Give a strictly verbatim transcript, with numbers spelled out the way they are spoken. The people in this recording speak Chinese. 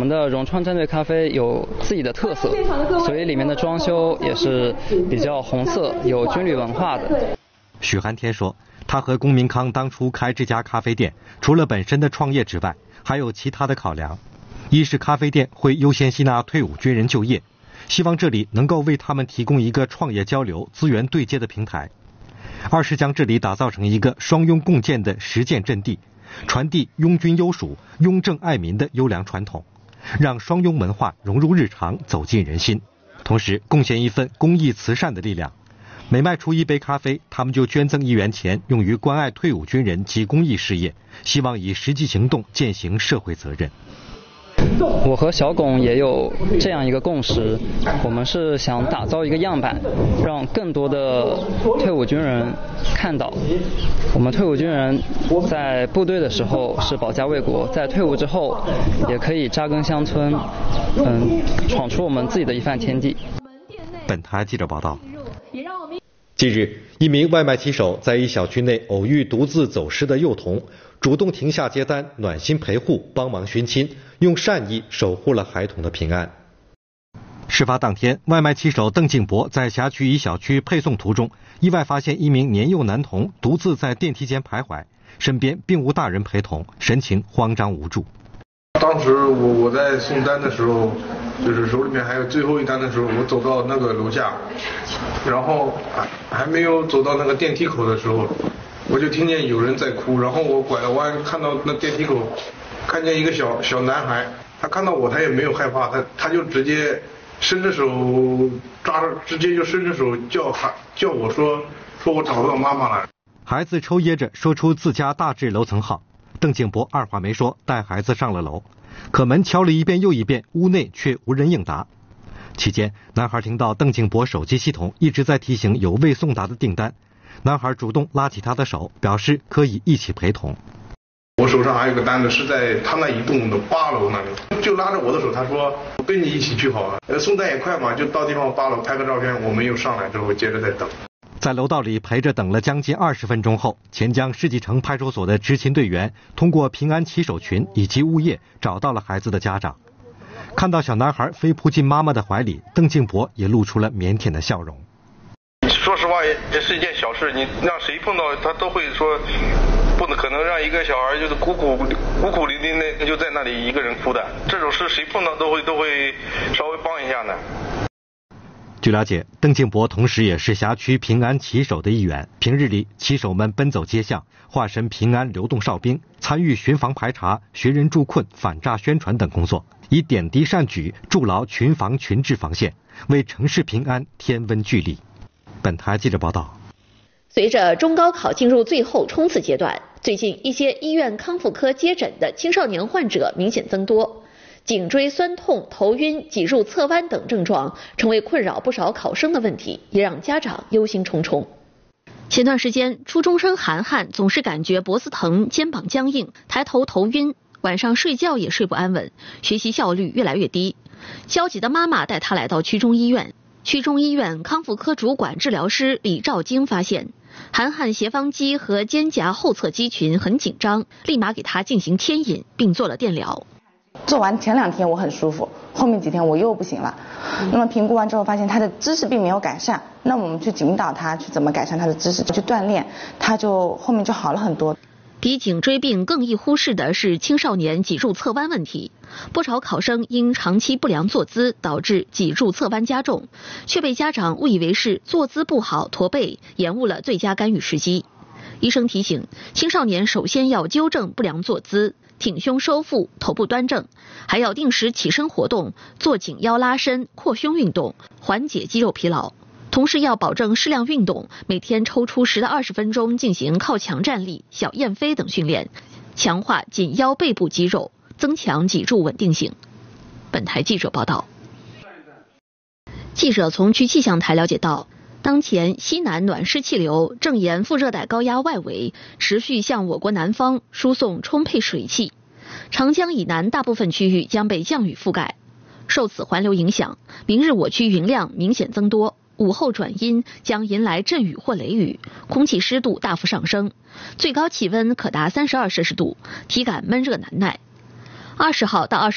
们的融创战队咖啡有自己的特色，所以里面的装修也是比较红色，有军旅文化的。 许寒天说，他和龚明康当初开这家咖啡店，除了本身的创业之外，还有其他的考量。一是咖啡店会优先吸纳退伍军人就业，希望这里能够为他们提供一个创业交流、资源对接的平台；二是将这里打造成一个双拥共建的实践阵地，传递拥军优属、拥政爱民的优良传统，让双拥文化融入日常，走进人心，同时贡献一份公益慈善的力量。每卖出一杯咖啡，他们就捐赠一元钱，用于关爱退伍军人及公益事业，希望以实际行动践行社会责任。 我和小龚也有这样一个共识，我们是想打造一个样板，让更多的退伍军人看到，我们退伍军人在部队的时候是保家卫国，在退伍之后也可以扎根乡村，嗯，闯出我们自己的一番天地。 本台记者报道。近日，一名外卖骑手在一小区内偶遇独自走失的幼童，主动停下接单，暖心陪护，帮忙寻亲，用善意守护了孩童的平安。事发当天，外卖骑手邓静博在辖区一小区配送途中，意外发现一名年幼男童独自在电梯间徘徊，身边并无大人陪同，神情慌张无助。 当时我我在送单的时候，就是手里面还有最后一单的时候，我走到那个楼下，然后还没有走到那个电梯口的时候，我就听见有人在哭，然后我拐了弯，看到那电梯口，看见一个小小男孩，他看到我，他也没有害怕，他他就直接伸着手抓着，直接就伸着手叫他叫我说说我找不到妈妈了。 孩子抽噎着说出自家大致楼层号，邓静博二话没说，带孩子上了楼。可门敲了一遍又一遍，屋内却无人应答。期间，男孩听到邓静博手机系统一直在提醒有未送达的订单，男孩主动拉起他的手，表示可以一起陪同。 我手上还有个单子是在他那一栋的八楼那里，就拉着我的手，他说我跟你一起去好了，呃，送单也快嘛，就到地方八楼拍个照片，我们又上来之后接着再等。 在楼道里陪着等了将近二十分钟后，钱江世纪城派出所的执勤队员通过平安骑手群以及物业找到了孩子的家长。看到小男孩飞扑进妈妈的怀里，邓静博也露出了腼腆的笑容。 说实话，这是一件小事，你让谁碰到他都会说，不能可能让一个小孩就是孤苦孤苦伶仃的就在那里一个人哭的，这种事谁碰到都会都会稍微帮一下的。 据了解，邓静博同时也是辖区平安骑手的一员。平日里，骑手们奔走街巷，化身平安流动哨兵，参与巡防排查、寻人助困、反诈宣传等工作，以点滴善举筑牢群防群治防线，为城市平安添温聚力。本台记者报道。 随着中高考进入最后冲刺阶段，最近一些医院康复科接诊的青少年患者明显增多。颈椎酸痛、头晕、脊柱侧弯等症状成为困扰不少考生的问题，也让家长忧心忡忡。前段时间，初中生涵涵总是感觉脖子疼、肩膀僵硬、抬头头晕，晚上睡觉也睡不安稳，学习效率越来越低。焦急的妈妈带她来到区中医院，区中医院康复科主管治疗师李兆京发现，涵涵斜方肌和肩胛后侧肌群很紧张，立马给她进行牵引，并做了电疗。 做完前两天我很舒服，后面几天我又不行了。那么评估完之后发现他的姿势并没有改善，那我们去引导他去怎么改善他的姿势，去锻炼，他就后面就好了很多。 比颈椎病更易忽视的是青少年脊柱侧弯问题。不少考生因长期不良坐姿导致脊柱侧弯加重，却被家长误以为是坐姿不好驼背，延误了最佳干预时机。医生提醒，青少年首先要纠正不良坐姿，挺胸收腹，头部端正，还要定时起身活动，做颈腰拉伸、扩胸运动，缓解肌肉疲劳。同时要保证适量运动，每天抽出十到二十分钟进行靠墙站立、小燕飞等训练，强化颈腰背部肌肉，增强脊柱稳定性。本台记者报道。记者从区气象台了解到，当前西南暖湿气流正沿副热带高压外围持续向我国南方输送充沛水汽，长江以南大部分区域将被降雨覆盖。受此环流影响，明日我区云量明显增多，午后转阴，将迎来阵雨或雷雨，空气湿度大幅上升，最高气温可达三十二摄氏度，体感闷热难耐。二十号到二十